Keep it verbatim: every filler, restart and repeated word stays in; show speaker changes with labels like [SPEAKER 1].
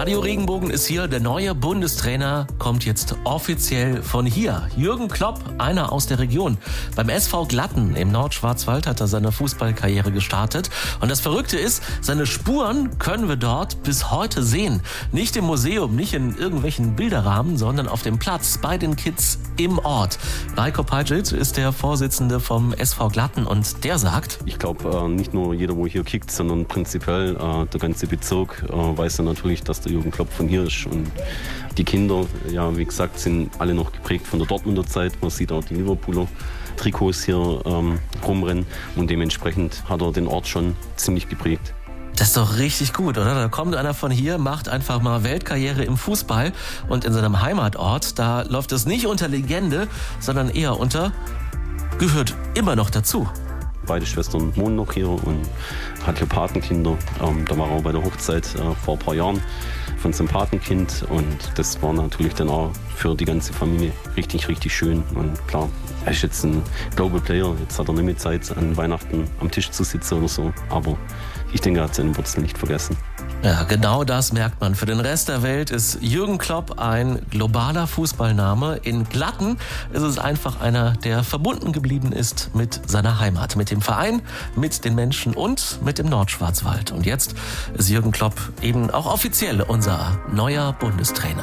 [SPEAKER 1] Radio Regenbogen ist hier. Der neue Bundestrainer kommt jetzt offiziell von hier. Jürgen Klopp, einer aus der Region. Beim S V Glatten im Nordschwarzwald hat er seine Fußballkarriere gestartet. Und das Verrückte ist, seine Spuren können wir dort bis heute sehen. Nicht im Museum, nicht in irgendwelchen Bilderrahmen, sondern auf dem Platz bei den Kids im Ort. Rajko Pajic ist der Vorsitzende vom S V Glatten und der sagt:
[SPEAKER 2] Ich glaube, nicht nur jeder, wo hier kickt, sondern prinzipiell der ganze Bezirk weiß ja natürlich, dass der Jürgen Klopp von hier ist. Und die Kinder, ja, wie gesagt, sind alle noch geprägt von der Dortmunder Zeit. Man sieht auch die Liverpooler Trikots hier ähm, rumrennen und dementsprechend hat er den Ort schon ziemlich geprägt.
[SPEAKER 1] Das ist doch richtig gut, oder? Da kommt einer von hier, macht einfach mal Weltkarriere im Fußball und in seinem Heimatort, da läuft es nicht unter Legende, sondern eher unter gehört immer noch dazu.
[SPEAKER 2] Beide Schwestern wohnen noch hier und hat hier Patenkinder. Ähm, da war er auch bei der Hochzeit äh, vor ein paar Jahren von seinem Patenkind und das war natürlich dann auch für die ganze Familie richtig, richtig schön. Und klar, er ist jetzt ein Global Player, jetzt hat er nicht mehr Zeit, an Weihnachten am Tisch zu sitzen oder so, aber ich denke, er hat seine Wurzeln nicht vergessen.
[SPEAKER 1] Ja, genau das merkt man. Für den Rest der Welt ist Jürgen Klopp ein globaler Fußballname. In Glatten ist es einfach einer, der verbunden geblieben ist mit seiner Heimat, mit dem Verein, mit den Menschen und mit dem Nordschwarzwald. Und jetzt ist Jürgen Klopp eben auch offiziell unser neuer Bundestrainer.